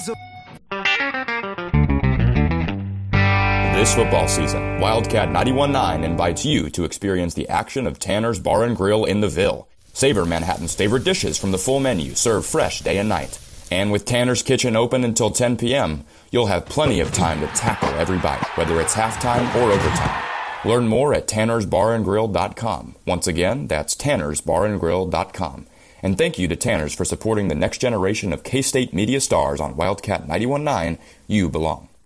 So This football season, Wildcat 91.9 invites you to experience the action of Tanner's Bar and Grill in the Ville. Savor Manhattan's favorite dishes from the full menu, served fresh day and night. And with Tanner's Kitchen open until 10 p.m., you'll have plenty of time to tackle every bite, whether it's halftime or overtime. Learn more at tannersbarandgrill.com. Once again, that's tannersbarandgrill.com. And thank you to Tanner's for supporting the next generation of K-State media stars on Wildcat 91.9. You belong.